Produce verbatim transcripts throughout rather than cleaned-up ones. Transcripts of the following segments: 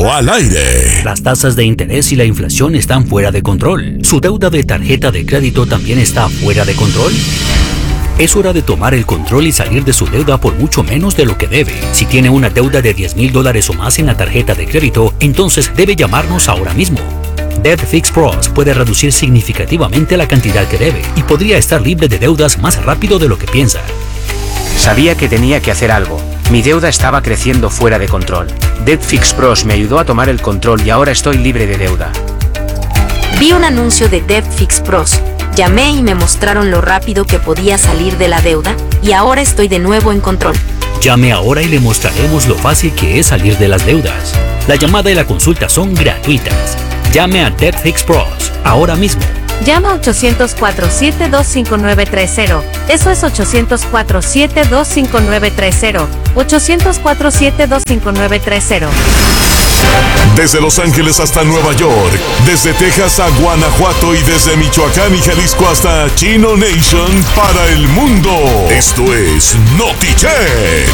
Chato al aire. Las tasas de interés y la inflación están fuera de control. ¿Su deuda de tarjeta de crédito también está fuera de control? Es hora de tomar el control y salir de su deuda por mucho menos de lo que debe. Si tiene una deuda de diez mil dólares o más en la tarjeta de crédito, entonces debe llamarnos ahora mismo. Debt Fix Pros puede reducir significativamente la cantidad que debe y podría estar libre de deudas más rápido de lo que piensa. Sabía que tenía que hacer algo. Mi deuda estaba creciendo fuera de control. Debt Fix Pros me ayudó a tomar el control y ahora estoy libre de deuda. Vi un anuncio de Debt Fix Pros. Llamé y me mostraron lo rápido que podía salir de la deuda y ahora estoy de nuevo en control. Llame ahora y le mostraremos lo fácil que es salir de las deudas. La llamada y la consulta son gratuitas. Llame a Debt Fix Pros ahora mismo. Llama a ochocientos cuatro, siete dos cinco nueve tres cero. Eso es ochocientos cuatro, siete dos cinco nueve tres cero. ochocientos cuatro, siete dos cinco nueve tres cero. Desde Los Ángeles hasta Nueva York, desde Texas a Guanajuato y desde Michoacán y Jalisco hasta Chino Nation para el mundo. Esto es Notichet.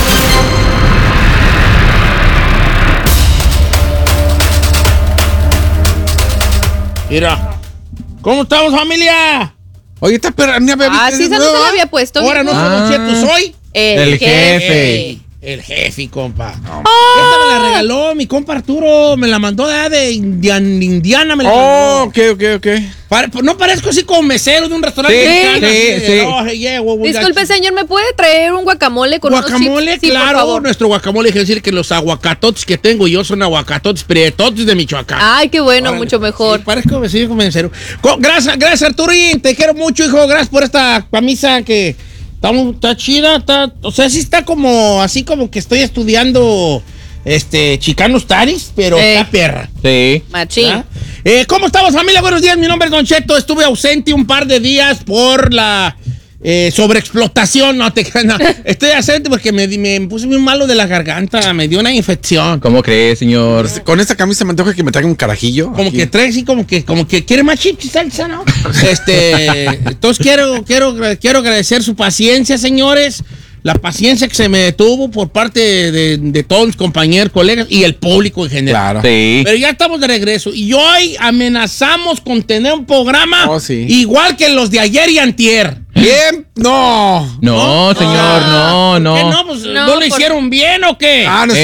Mira, ¿cómo estamos, familia? Oye, esta perra me había visto. Ah, sí, esa no se la había puesto. Ahora no Ah. soy Don Cheto, soy El, El jefe. jefe. el jefe, compa. Esta me la regaló mi compa Arturo, me la mandó de, de Indian- Indiana, me la Oh, mandó. ok, ok, ok. Pare- no parezco así como mesero de un restaurante Sí, mexicano, sí, así de, sí. "Oh, yeah, we- we got Disculpe, you". señor, ¿me puede traer un guacamole con Guacamole, unos chips? Sí, por claro, favor. nuestro guacamole, es decir que los aguacatotes que tengo yo son aguacatotes prietotes de Michoacán. Ay, qué bueno, Órale. mucho mejor. Sí, parezco vecino como mesero. Co- Gracias, gracias Arturín, te quiero mucho, hijo, gracias por esta camisa que está, muy- está chida, está, o sea, sí está como, así como que estoy estudiando, este, Chicano Studies, pero Eh. está perra. Sí. Machín. ¿Ah? Eh, ¿Cómo estamos, familia? Buenos días, mi nombre es Don Cheto. Estuve ausente un par de días por la eh, sobreexplotación. No, te no. Estoy ausente porque me, me puse muy malo de la garganta. Me dio una infección. ¿Cómo crees, señor? Con esta camisa me antoja que me traiga un carajillo. Como aquí. que trae así, como que, como que quiere más chips y salsa, ¿no? Este, entonces quiero, quiero, quiero agradecer su paciencia, señores. La paciencia que se me detuvo por parte de, de todos mis compañeros, colegas y el público en general. Claro. Sí. Pero ya estamos de regreso. Y hoy amenazamos con tener un programa Oh, sí. igual que los de ayer y antier. Bien. No. No, señor, no, ¿Por qué no. no? Pues, ¿no, No, lo por- hicieron bien o qué? Ah, no, sí,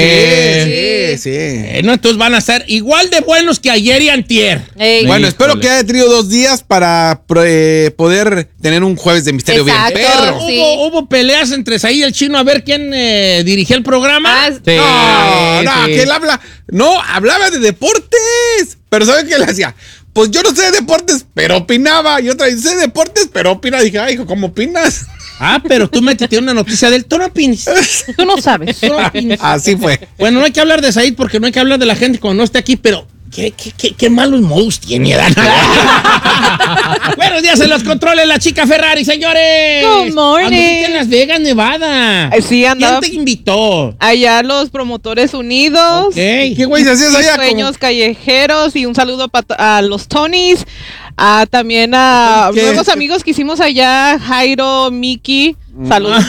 Eh. sí, sí. Eh, no, entonces van a ser igual de buenos que ayer y antier. Ey. Bueno, Híjole. espero que haya tenido dos días para pro- eh, poder tener un jueves de misterio Exacto. bien perro. Sí. Hubo, hubo peleas entre Saí y el Chino a ver quién eh, dirigía el programa. Ah, Sí, No, no, sí. que él habla. No, hablaba de deportes. Pero ¿saben qué le hacía? Pues yo no sé de deportes, pero opinaba. Y otra dice, sé de deportes, pero opina. Dije, ay, hijo, ¿cómo opinas? Ah, pero tú metiste una noticia del Tú no opines. Tú no sabes. Tú no opines. Así fue. Bueno, no hay que hablar de Said porque no hay que hablar de la gente cuando no esté aquí, pero qué, qué, qué, qué malos modos tiene, Dan. Buenos días en los controles, la chica Ferrari, señores. Good morning. Anduviste en Las Vegas, Nevada. Eh, sí, andaba- ¿Quién te invitó? Allá los promotores unidos. Ok. ¿Qué güey se hacías Los allá? sueños Como- callejeros y un saludo pa- a los Tonys, a también a ¿Qué? nuevos amigos que hicimos allá, Jairo, Miki, saludos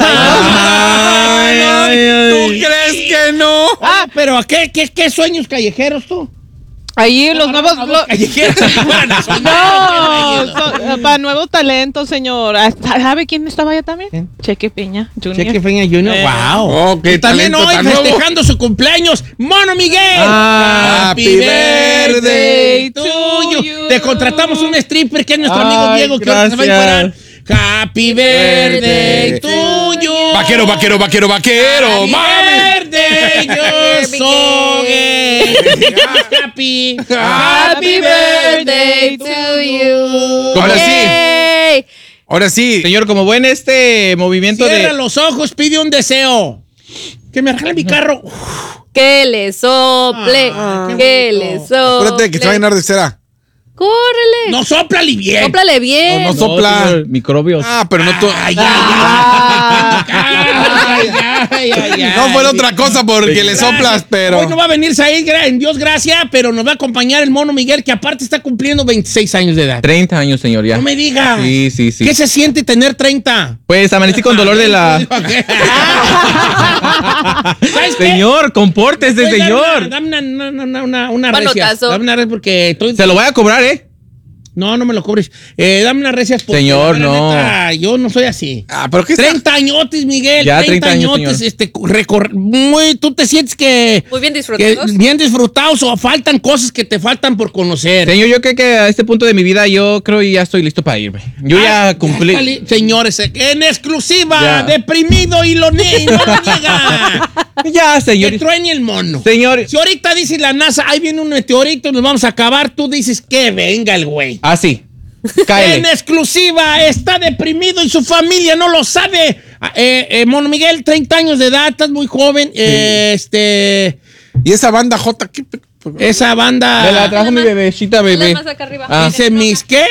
a ellos. Ay, ¿tú crees que no? Ah, pero ¿a qué, qué, qué sueños callejeros tú? Ahí los No, nuevos no, no, lo- callejeros. Bueno, son- no, son- para nuevos talentos, señor. Ah, ¿Sabe quién estaba allá también? ¿Quién? Cheque Peña Junior. Cheque Peña Junior, Eh. wow. Oh, qué Y también talento hoy tan nuevo. festejando su cumpleaños, Mono Miguel. Ah, happy birthday to to you. you. Te contratamos un stripper que es nuestro amigo Ay, Diego, que ahorita se va a gracias. encuerar. Happy birthday to you. Vaquero, vaquero, vaquero, vaquero. Happy ¡Mames! birthday, yo soy happy. Happy birthday to you. Ahora sí. Ey. Ahora sí. Señor, como buen este movimiento Cierra de... los ojos, pide un deseo. Que me regale mi carro. Que le sople. Ah, qué que bonito. le sople. Acuérdate que se va a llenar de cera. Córrele. No, sóplale bien. Sóplale bien. No, no No, sopla. señor, microbios. Ah, pero no tú. Ay, ay, ay. ay, ay, ay, ay. No fue otra cosa porque le soplas, pero. Hoy no va a venir Said, en Dios gracias, pero nos va a acompañar el mono Miguel, que aparte está cumpliendo veintiséis años de edad. treinta años, señor, ya. No me digas. Sí, sí, sí. ¿Qué se siente tener treinta? Pues amanecí con dolor de la... ¿Sabes qué? Señor, compórtese, Oiga, señor. Dame una, una, una, una, una Panotazo. recia. Dame una recia porque estoy... Se lo voy a cobrar, ¿eh? No, no me lo cobres. Eh, dame unas recias porque Señor, la no. neta, yo no soy así. Ah, pero ¿qué está? treinta añotes, Miguel. Ya, treinta, treinta años, añotes, señor. este, recor- muy, tú te sientes que... Muy bien que disfrutados. bien disfrutados o faltan cosas que te faltan por conocer. Señor, yo creo que a este punto de mi vida yo creo que ya estoy listo para irme. Yo Ah, ya cumplí. está li- Señores, en exclusiva, Ya. deprimido y lo, nie- y no lo niega. Ya, señor. Que truene el mono. Señor. Si ahorita dice la NASA, ahí viene un meteorito y nos vamos a acabar, tú dices que venga el güey. Ah, sí. En Cáele. exclusiva, está deprimido y su familia no lo sabe. Eh, eh, Mono Miguel, treinta años de edad, estás muy joven. eh, este, ¿Y esa banda J? ¿Qué? esa banda Me la trajo mi bebecita, bebé. Más acá arriba. Ah. dice mis qué?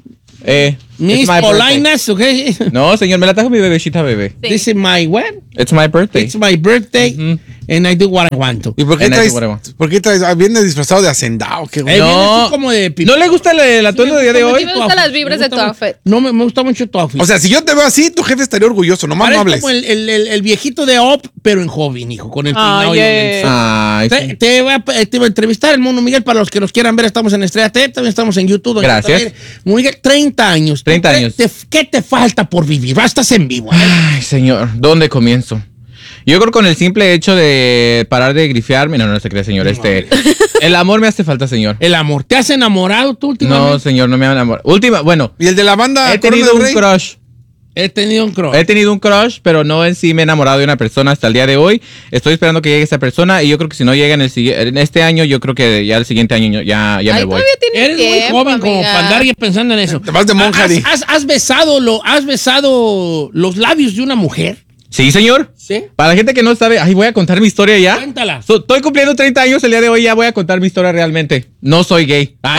Eh. Mis it's my birthday. polainas, ¿ok? No, señor, me la trajo mi bebecita, bebé. Sí. Dice my what? It's my birthday. It's my birthday Ujú. and I do what I want to. ¿Y por qué And I traes? do what I want. ¿Por qué traes? Ah, viene disfrazado de hacendado, qué Eh, güey. viene No. así como de pipi. ¿No le gusta el, el atuendo del día de gusta hoy? Me gustan las vibras de tu outfit. No, me, me gusta mucho tu outfit. O sea, si yo te veo así, tu jefe estaría orgulloso. Nomás no Parece hables. como el, el, el, el viejito de Op, pero en joven, hijo, con el Ah, peinado y el yeah. lenzo. Ay, Te, sí. te voy a, te voy a entrevistar el mono Miguel para los que nos quieran ver. Estamos en Estrella T, también estamos en YouTube. doña Gracias. Tamara. Miguel, treinta años. treinta ¿Qué años. te- ¿Qué te falta por vivir? Va, estás en vivo. ¿eh? Ay, señor, ¿dónde comienzo? Yo creo con el simple hecho de parar de grifearme. No, no se cree, señor. Este, el amor me hace falta, señor. El amor. ¿Te has enamorado tú No, últimamente? señor, no me ha enamorado. Última, bueno, ¿Y el de la banda he Corona tenido del un Rey? crush. He tenido un crush. He tenido un crush, pero no en sí me he enamorado de una persona hasta el día de hoy. Estoy esperando que llegue esa persona y yo creo que si no llega en, el, sigui- en este año, yo creo que ya el siguiente año ya, ya me Ay, voy. todavía tienes Eres muy tiempo, joven como amiga. para andar ya pensando en eso. Te vas de monja, ¿Has, di. has, has besado lo, ¿Has besado los labios de una mujer? Sí, señor. Sí. Para la gente que no sabe, ay, voy a contar mi historia ya. Cuéntala. So, estoy cumpliendo treinta años el día de hoy, ya voy a contar mi historia realmente. No soy gay. Ay,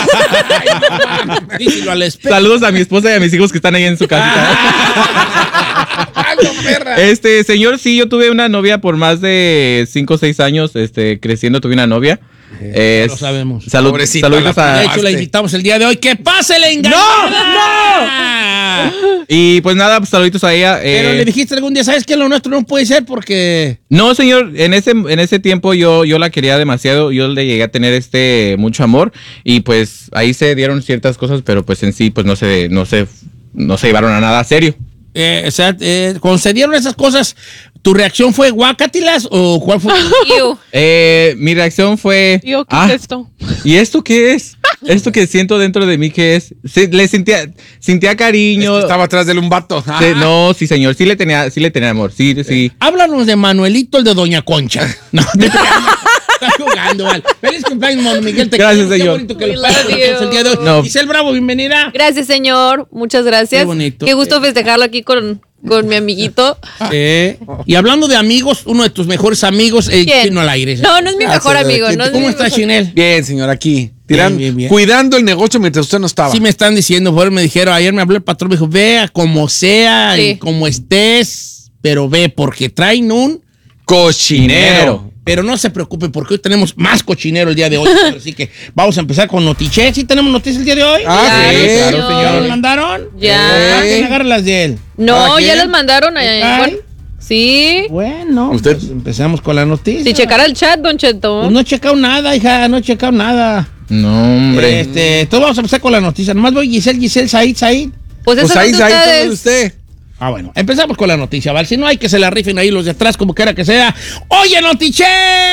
sí. Díselo al espejo. Saludos a mi esposa y a mis hijos que están ahí en su casa. Ay, no, perra. Este, señor, sí, yo tuve una novia por más de cinco o seis años, este, creciendo tuve una novia. Eh, lo sabemos. Salud, Pobrecita, saludos la- a... De hecho, la invitamos el día de hoy. ¡Que pase la engañada! ¡No! Y pues nada, pues saluditos a ella. Pero eh, le dijiste algún día, ¿sabes qué? Lo nuestro no puede ser porque... No, señor, en ese, en ese tiempo yo, yo la quería demasiado, yo le llegué a tener este mucho amor y pues ahí se dieron ciertas cosas, pero pues en sí pues no se, no se, no se llevaron a nada serio. Eh, o sea, eh, concedieron esas cosas. ¿Tu reacción fue guacatilas o cuál fue? Ew. Eh, mi reacción fue... Yo, ¿qué "Ah, es esto? ¿Y esto qué es? ¿Esto que siento dentro de mí qué es? Sí, le sentía, sentía cariño. Es que estaba atrás de él un vato. Sí, no, sí, señor, sí le tenía, sí le tenía amor, sí, sí. Háblanos de Manuelito, el de Doña Concha. No, te estás jugando, Val. Feliz cumpleaños, Mono Miguel. Te Gracias, queremos, qué señor. bonito que We lo pases love con nosotros you. el día de hoy. No. Giselle Bravo, bienvenida. Gracias, señor. Muchas gracias. Qué bonito. Qué gusto festejarlo aquí con, con mi amiguito. Eh, y hablando de amigos, uno de tus mejores amigos, el ¿Quién? Chino al aire. No, no es mi mejor Gracias, amigo. ¿quién- No es ¿Cómo mi estás, mejor- Chinel? Bien, señor, aquí. Tirando, bien, bien. Cuidando el negocio mientras usted no estaba. Sí me están diciendo, por me dijeron, ayer me habló el patrón, me dijo, vea como sea y Sí. como estés, pero ve, porque traen un Cochinero. Pero no se preocupe, porque hoy tenemos más cochinero el día de hoy. Así que vamos a empezar con Notiche. ¿Sí tenemos noticias el día de hoy? Ah, Claro, sí, señor. claro, ¿Ya señor. nos mandaron? Ya. Ah, ¿quién agarra las de él? No, ¿Para ya quién? las mandaron. ¿Te allá. cae? Bueno, sí. Bueno, ¿Usted? pues empezamos con la noticia. Si checara el chat, Don Cheto. Pues no he checado nada, hija, no he checado nada. No, hombre. Este, entonces vamos a empezar con la noticia. Nomás voy Giselle, Giselle, Said, Said. Pues eso Pues ahí, es de ahí, todo de ustedes. usted. Ah, bueno, empezamos con la noticia, ¿vale? Si no hay que se la rifen ahí los de atrás, como quiera que sea. ¡Oye, Notiche!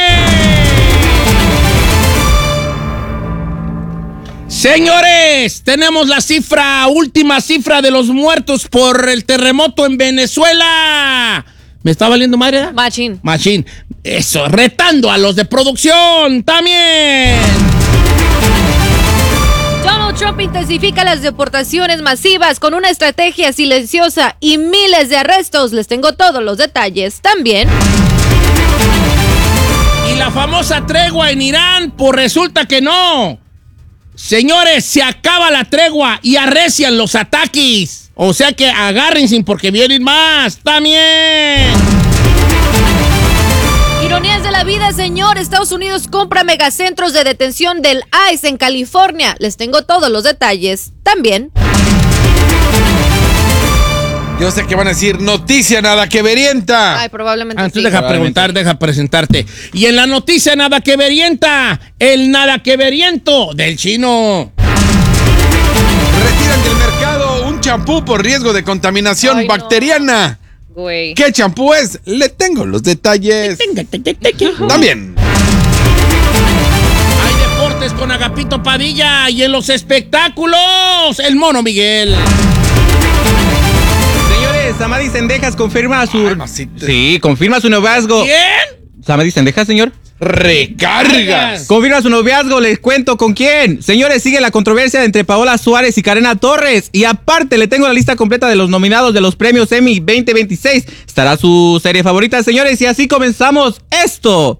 Señores, tenemos la cifra, última cifra de los muertos por el terremoto en Venezuela. ¿Me está valiendo madre? ¿eh? Machín. Machín. Eso, retando a los de producción también. Donald Trump intensifica las deportaciones masivas con una estrategia silenciosa y miles de arrestos. Les tengo todos los detalles también. Y la famosa tregua en Irán, pues resulta que no. Señores, se acaba la tregua y arrecian los ataques. O sea que agárrense porque vienen más también. la vida, señor. Estados Unidos compra megacentros de detención del ICE en California. Les tengo todos los detalles también. Yo sé que van a decir noticia nada que verienta. Ay, probablemente Ah, sí. entonces deja preguntar, deja presentarte. Y en la noticia nada que verienta, el nada que veriento del chino. Retiran del mercado un champú por riesgo de contaminación Ay, no. bacteriana. Güey. ¿Qué champú es? Le tengo los detalles. También. Hay deportes con Agapito Padilla y en los espectáculos, el Mono Miguel. Señores, Samadi Sendejas confirma su... Ay, masita. Sí, confirma su noviazgo. ¿Quién? Samadi Sendejas, señor. Recargas. Confirma su noviazgo, les cuento con quién. Señores, sigue la controversia entre Paola Suárez y Karena Torres. Y aparte, le tengo la lista completa de los nominados de los premios Emmy veinte veintiséis. Estará su serie favorita, señores. Y así comenzamos esto.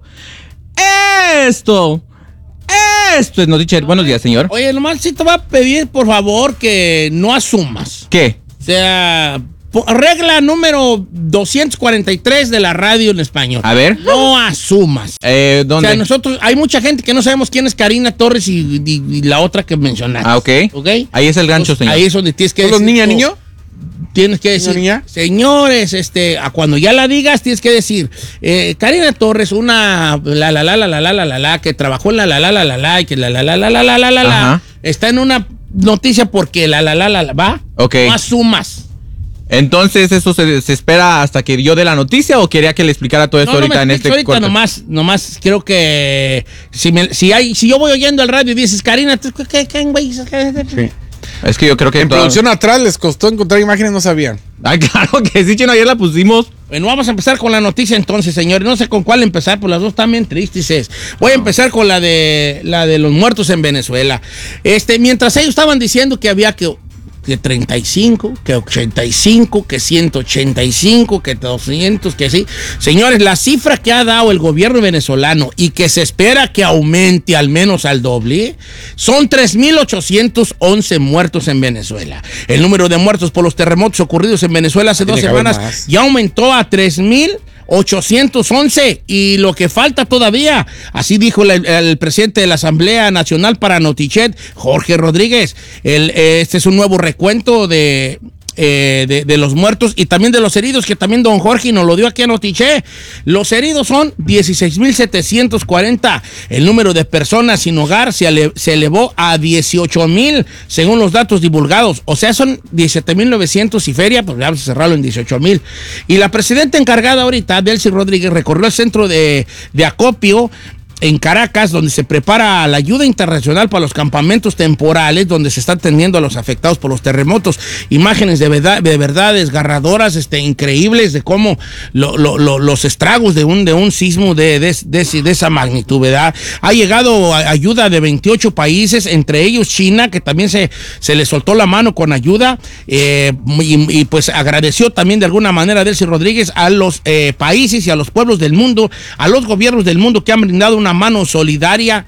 Esto. Esto es Noticia. Buenos días, señor. Oye, nomás sí te va a pedir, por favor, que no asumas. ¿Qué? O sea, po- regla número doscientos cuarenta y tres de la radio en español. A ver. No asumas. Eh, ¿dónde? O sea, nosotros, hay mucha gente que no sabemos quién es Karina Torres y, y- y la otra que mencionaste. Ah, ok. ¿Ok? Ahí es el gancho, Entonces, señor. Ahí es donde tienes que ¿Todos decir. niña, tú- niño? Tienes que decir, niña? señores, este, a cuando ya la digas, tienes que decir, eh, Karina Torres, una la la la la la la la la la que trabajó en la la la la la la y que la la la la la la la la la Ajá. está en una noticia porque la la la la la va. Ok. No asumas. Entonces, ¿eso se, se espera hasta que yo dé la noticia o quería que le explicara todo esto No, no ahorita me en expliques este ahorita, corte? nomás, nomás creo que si, me, si, hay, si yo voy oyendo el radio y dices, Karina, ¿tú ¿qué, qué, güey? Sí. Es que yo creo que... En toda- producción atrás les costó encontrar imágenes, no sabían. Ay, claro que sí, chino, ayer la pusimos. Bueno, vamos a empezar con la noticia entonces, señores. No sé con cuál empezar, pues las dos están bien tristes. Voy a empezar con la de la de los muertos en Venezuela. Este, mientras ellos estaban diciendo que había que, que treinta y cinco, que ochenta y cinco, que ciento ochenta y cinco, que doscientos, que sí. Señores, la cifra que ha dado el gobierno venezolano y que se espera que aumente al menos al doble, son tres mil ochocientos once muertos en Venezuela. El número de muertos por los terremotos ocurridos en Venezuela hace dos Tiene que haber semanas más. ya aumentó a tres mil ochocientos once y lo que falta todavía, así dijo la- el presidente de la Asamblea Nacional para Notichet, Jorge Rodríguez. El, este es un nuevo recuento de, eh, de, de los muertos y también de los heridos, que también don Jorge nos lo dio aquí a Notichet. Los heridos son dieciséis mil setecientos cuarenta. El número de personas sin hogar se, ele- se elevó a dieciocho mil, según los datos divulgados. O sea, son diecisiete mil novecientos y feria, pues vamos a cerrarlo en dieciocho mil. Y la presidenta encargada ahorita, Delcy Rodríguez, recorrió el centro de, de acopio en Caracas, donde se prepara la ayuda internacional para los campamentos temporales, donde se está atendiendo a los afectados por los terremotos. Imágenes de verdad, de verdad desgarradoras, este, increíbles, de cómo lo- lo- lo- los estragos de un, de un sismo de, de, de- de esa magnitud, ¿verdad? Ha llegado a- ayuda de veintiocho países, entre ellos China, que también se, se le soltó la mano con ayuda, eh, y, y, pues agradeció también de alguna manera Delcy Rodríguez a los eh, países y a los pueblos del mundo, a los gobiernos del mundo que han brindado una mano solidaria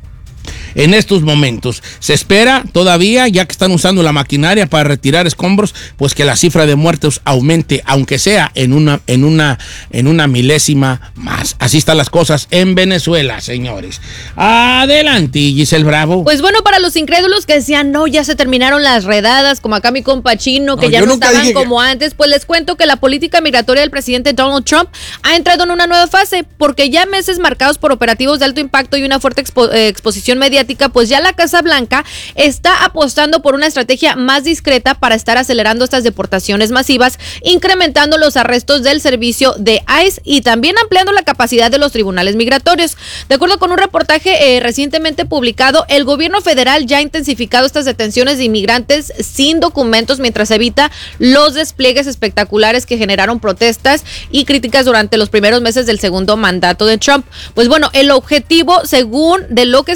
en estos momentos. Se espera todavía, ya que están usando la maquinaria para retirar escombros, pues que la cifra de muertos aumente, aunque sea en una, en una, en una milésima más. Así están las cosas en Venezuela, señores. Adelante, Giselle Bravo. Pues bueno, para los incrédulos que decían, no, ya se terminaron las redadas, como acá mi compa Chino, que No, ya yo no nunca estaban dije que- como antes, pues les cuento que la política migratoria del presidente Donald Trump ha entrado en una nueva fase, porque ya meses marcados por operativos de alto impacto y una fuerte expo- eh, exposición mediática, pues ya la Casa Blanca está apostando por una estrategia más discreta para estar acelerando estas deportaciones masivas, incrementando los arrestos del servicio de ICE y también ampliando la capacidad de los tribunales migratorios. De acuerdo con un reportaje eh, recientemente publicado, el gobierno federal ya ha intensificado estas detenciones de inmigrantes sin documentos mientras evita los despliegues espectaculares que generaron protestas y críticas durante los primeros meses del segundo mandato de Trump. Pues bueno, el objetivo, según de lo que se sabe, es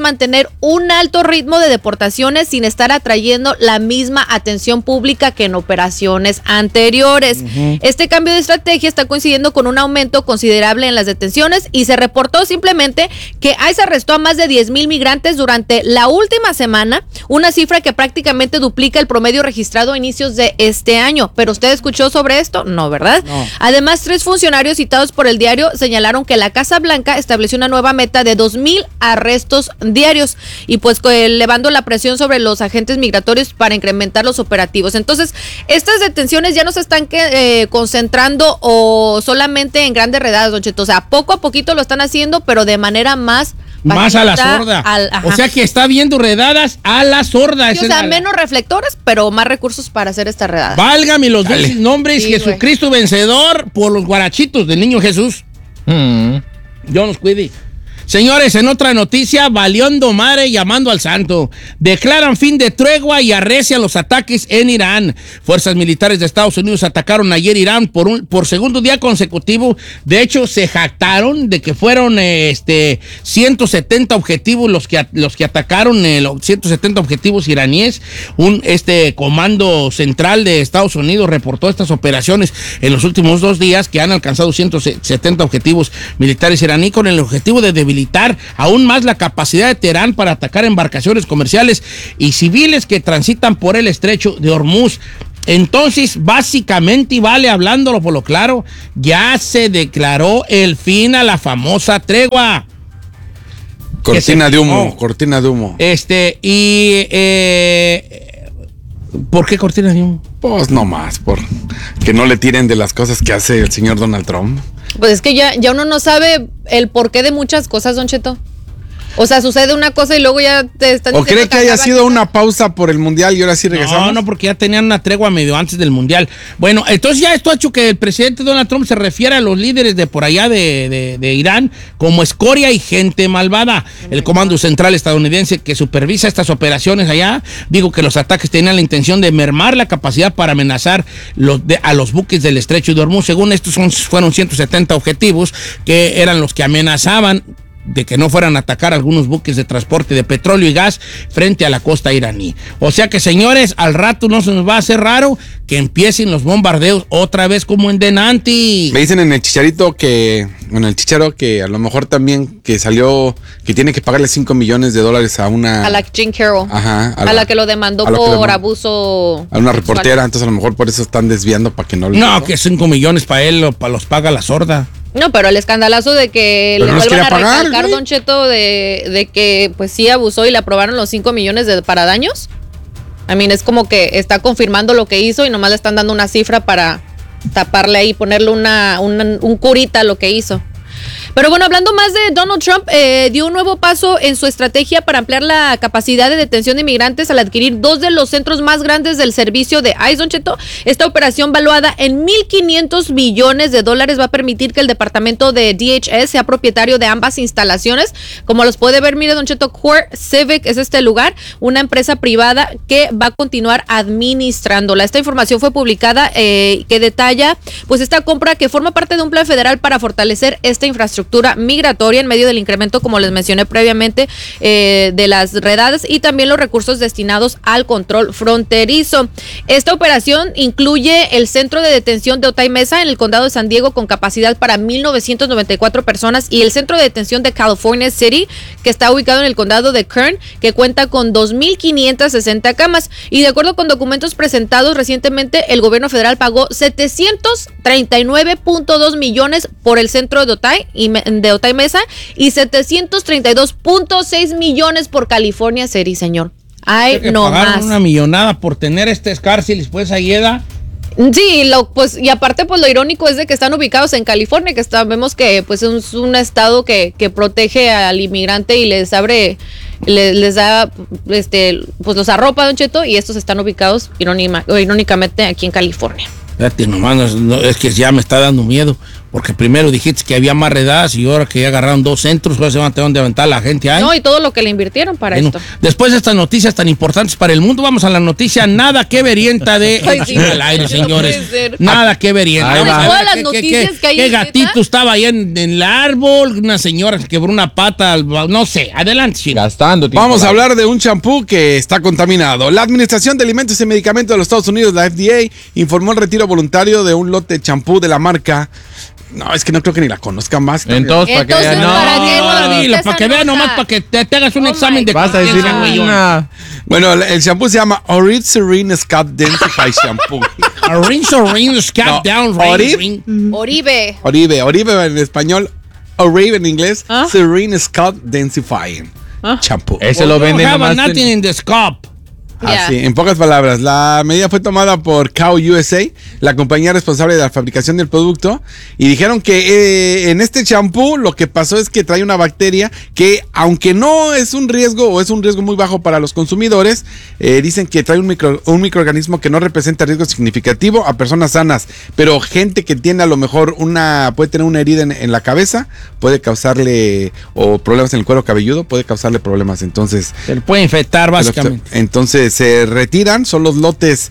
mantener un alto ritmo de deportaciones sin estar atrayendo la misma atención pública que en operaciones anteriores. Uh-huh. Este cambio de estrategia está coincidiendo con un aumento considerable en las detenciones y se reportó simplemente que ICE arrestó a más de diez mil migrantes durante la última semana, una cifra que prácticamente duplica el promedio registrado a inicios de este año. ¿Pero usted escuchó sobre esto? No, ¿verdad? No. Además, tres funcionarios citados por el diario señalaron que la Casa Blanca estableció una nueva meta de dos mil arrestos diarios y pues elevando la presión sobre los agentes migratorios para incrementar los operativos. Entonces, estas detenciones ya no se están eh, concentrando o solamente en grandes redadas, Don Cheto. O sea, poco a poquito lo están haciendo, pero de manera más... Más a la sorda. Al, o sea que está viendo redadas a la sorda. Sí, o sea, menos reflectores, pero más recursos para hacer esta redada. Válgame los dulces nombres, sí, Jesucristo wey. Vencedor por los guarachitos del niño Jesús. Mm. Dios nos cuide. Señores, en otra noticia, valiendo madre llamando al santo. Declaran fin de tregua y arrecian los ataques en Irán. Fuerzas militares de Estados Unidos atacaron ayer Irán por un por segundo día consecutivo. De hecho, se jactaron de que fueron este ciento setenta objetivos los que los que atacaron, eh, los ciento setenta objetivos iraníes. Un este comando central de Estados Unidos reportó estas operaciones en los últimos dos días que han alcanzado ciento setenta objetivos militares iraníes con el objetivo de debilitar aún más la capacidad de Teherán para atacar embarcaciones comerciales y civiles que transitan por el estrecho de Hormuz. Entonces, básicamente, y vale hablándolo por lo claro, ya se declaró el fin a la famosa tregua. Cortina de humo, cortina de humo. Este, y... Eh, ¿por qué cortina de humo? Pues no más, por que no le tiren de las cosas que hace el señor Donald Trump. Pues es que ya, ya uno no sabe el porqué de muchas cosas, Don Cheto. O sea, sucede una cosa y luego ya te están... ¿O cree que haya sido una pausa por el Mundial y ahora sí regresamos? No, no, porque ya tenían una tregua medio antes del Mundial. Bueno, entonces ya esto ha hecho que el presidente Donald Trump se refiere a los líderes de por allá de, de, de Irán como escoria y gente malvada. El Comando Central estadounidense que supervisa estas operaciones allá dijo que los ataques tenían la intención de mermar la capacidad para amenazar los de, a los buques del estrecho de Hormuz. Según estos son, fueron ciento setenta objetivos que eran los que amenazaban de que no fueran a atacar algunos buques de transporte de petróleo y gas frente a la costa iraní. O sea que, señores, al rato no se nos va a hacer raro que empiecen los bombardeos otra vez como en Denanti. Me dicen en el chicharito que, en el chicharo que a lo mejor también que salió, que tiene que pagarle cinco millones de dólares a una... A la Jean Carroll. Ajá. A, a la, la que lo demandó por lo, abuso... A una reportera, sexual. Entonces a lo mejor por eso están desviando para que no... No, pago. Que cinco millones para él, para los paga la sorda. No, pero el escandalazo de que pero le vuelvan a pagar, recalcar, Don Cheto, de, de que pues sí abusó y le aprobaron los cinco millones de, para daños. I mean, es como que está confirmando lo que hizo y nomás le están dando una cifra para taparle ahí, ponerle una, una un curita a lo que hizo. Pero bueno, hablando más de Donald Trump, eh, dio un nuevo paso en su estrategia para ampliar la capacidad de detención de inmigrantes al adquirir dos de los centros más grandes del servicio de ICE, Don Cheto. Esta operación, valuada en mil quinientos millones de dólares, va a permitir que el departamento de D H S sea propietario de ambas instalaciones. Como los puede ver, mire, Don Cheto, Core Civic es este lugar, una empresa privada que va a continuar administrándola. Esta información fue publicada eh, que detalla pues esta compra que forma parte de un plan federal para fortalecer esta infraestructura migratoria en medio del incremento, como les mencioné previamente, eh, de las redadas y también los recursos destinados al control fronterizo. Esta operación incluye el centro de detención de Otay Mesa en el condado de San Diego con capacidad para mil novecientas noventa y cuatro personas y el centro de detención de California City que está ubicado en el condado de Kern que cuenta con dos mil quinientas sesenta camas y de acuerdo con documentos presentados recientemente el gobierno federal pagó setecientos treinta y nueve punto dos millones por el centro de Otay y de Otay Mesa y setecientos treinta y dos punto seis millones por California City, señor. Ay, no más. Una millonada por tener este cárcel después Ayeda. Sí, lo, pues, y aparte, pues lo irónico es de que están ubicados en California, que sabemos que pues es un estado que, que protege al inmigrante y les abre, les, les da, este, pues los arropa, Don Cheto, y estos están ubicados irónica, irónicamente aquí en California. Fíjate nomás, no, es que ya me está dando miedo. Porque primero dijiste que había más redadas y ahora que ya agarraron dos centros, pues se van a tener donde aventar la gente ahí. No, y todo lo que le invirtieron para Bueno, esto. después de estas noticias tan importantes para el mundo, vamos a la noticia nada que verienta de Ay, sí, al aire, no señores. puede ser. Nada que verienta. Ahí Vamos va. a ver Todas las qué- noticias qué- que hay qué en gatito neta. estaba ahí en, en el árbol, una señora que quebró una pata, al- no sé. Adelante, Chino. Gastando tiempo. Vamos a al aire. hablar de un champú que está contaminado. La Administración de Alimentos y Medicamentos de los Estados Unidos, la F D A, informó el retiro voluntario de un lote de champú de la marca. No, es que no creo que ni la conozcan más. Entonces, para que Entonces, vean, no. ¿para qué no? Ahora dilo, Esa para que nota. vean nomás, para que te, te hagas un Oh examen my de Vas a decir conciencia, güeyón. una. Bueno, el champú se llama Oriv Serene Scalp Densify Shampoo. A rinse or rinse, scalp No, down, ring, Oriv. ring. Oribe. Oribe, Oribe en español, Oribe en inglés, ¿Ah? Serene Scalp Densifying ¿Ah? Shampoo. Ese lo venden Don't have nomás. nothing in the scope. Ya. Así, en pocas palabras, la medida fue tomada por Cow U S A, la compañía responsable de la fabricación del producto, y dijeron que eh, en este champú lo que pasó es que trae una bacteria que, aunque no es un riesgo o es un riesgo muy bajo para los consumidores, eh, dicen que trae un, micro, un microorganismo que no representa riesgo significativo a personas sanas, pero gente que tiene a lo mejor una, puede tener una herida en, en la cabeza, puede causarle, o problemas en el cuero cabelludo, puede causarle problemas. Entonces, Se le puede infectar, básicamente. entonces se retiran, son los lotes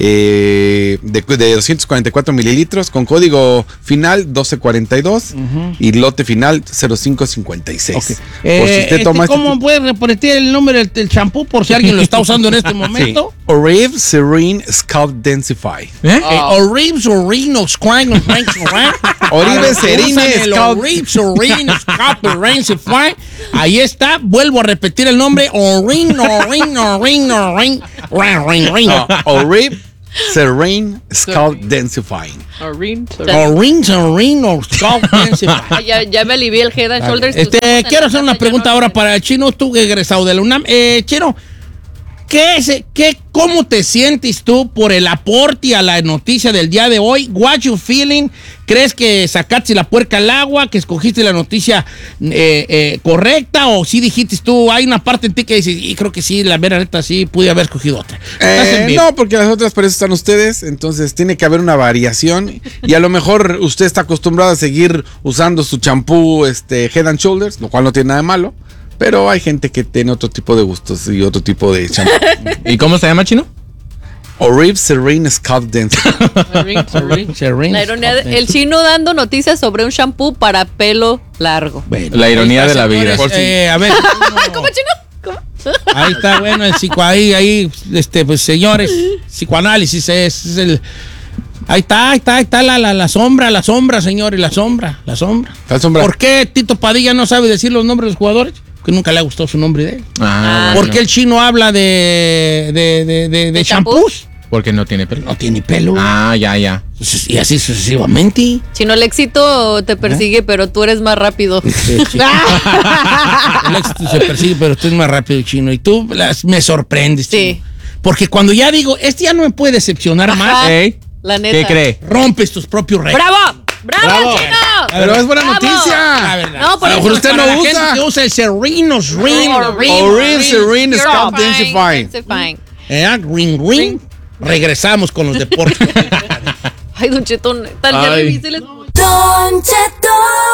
eh, de, de doscientos cuarenta y cuatro mililitros con código final doce cuarenta y dos y lote final cero cinco cincuenta y seis. Ok. Por si Eh, usted este, toma este ¿Cómo tipo- puede repetir el nombre del, del champú por si alguien lo está usando en este momento? Oriv Serene Scalp Densify. ¿Eh? Eh, Oribs, Orinos, Scrang, Scrang, Scrang. Oribe Serene Scalp. Oribs, Orinos, Scalp, Densify. Ahí está, vuelvo a repetir el nombre. Orin, Orin, Orin, Orin, Ring, ring, ring. No, Oriv Serene Scalp Densifying. Orin, Orin, Orin, Scalp, Densify. Ay, Ya, ya me alivié el Head and Shoulders. Este, Usamos en quiero la hacer una casa, pregunta ya no ahora sé. para el Chino, tú egresado de la UNAM. Eh, Chino, ¿qué es, qué, ¿cómo te sientes tú por el aporte a la noticia del día de hoy? What you feeling? ¿Crees que sacaste la puerca al agua, que escogiste la noticia eh, eh, correcta o sí dijiste tú, hay una parte en ti que dices, y creo que sí, la vera neta sí, pude haber escogido otra? Estás en Eh, vivo. no, porque las otras para eso están ustedes, entonces tiene que haber una variación y a lo mejor usted está acostumbrado a seguir usando su champú este, Head and Shoulders, lo cual no tiene nada de malo, pero hay gente que tiene otro tipo de gustos y otro tipo de champú. ¿Y cómo se llama, Chino? Oriv Serene Scalp Densify. Orin, Orin. Serene. La ironía de- el chino dando noticias sobre un shampoo para pelo largo. Bueno, La ironía ahí está, de la señores. vida. Por si- Eh, a ver. ¿Cómo chino? ¿Cómo? Ahí está, bueno, el psico, ahí, ahí, este, pues señores, psicoanálisis es, es el. Ahí está, ahí está, ahí está la, la, la sombra, la sombra, señores, la sombra, la sombra. La sombra. ¿Por qué Tito Padilla no sabe decir los nombres de los jugadores? Porque nunca le ha gustado su nombre de él. Ah, ¿Por bueno. qué el chino habla de, de, de, de, de ¿De shampoos? Porque no tiene pelo. No tiene pelo. Ah, ya, ya. Y así sucesivamente. Chino, el éxito te persigue, pero tú eres más rápido. Sí, sí. El éxito se persigue, pero tú eres más rápido, chino. Y tú las- me sorprendes, Sí. chino. Porque cuando ya digo, este ya no me puede decepcionar más, Ey, La neta. ¿qué cree? rompes tus propios récords. ¡Bravo! ¡Bravo, Bravo. chino! Pero es buena ¡Bravo! La noticia. verdad. No, por A lo eso mejor usted Para no la usa. gente que usa el Serrinos Ring. Oriv Serene Scalp Densifying. Densifying. Densifying. Eh, ring, ring. Regresamos con los deportes. Ay, Don Cheto, tal ya Ay. difíciles. Don Cheto.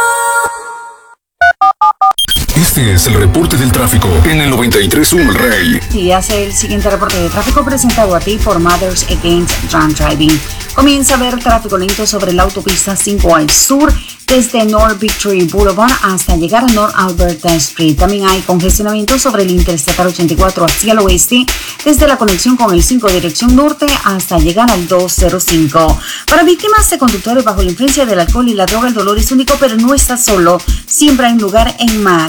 Este es el reporte del tráfico en el noventa y tres punto uno El Rey. Y hace el siguiente reporte de tráfico presentado a ti por Mothers Against Drunk Driving. Comienza a ver tráfico lento sobre la autopista cinco al sur, desde North Victory Boulevard hasta llegar a North Alberta Street. También hay congestionamiento sobre el Interestatal ochenta y cuatro hacia el oeste, desde la conexión con el cinco dirección norte hasta llegar al doscientos cinco. Para víctimas de conductores bajo la influencia del alcohol y la droga, el dolor es único, pero no está solo. Siempre hay un lugar en M A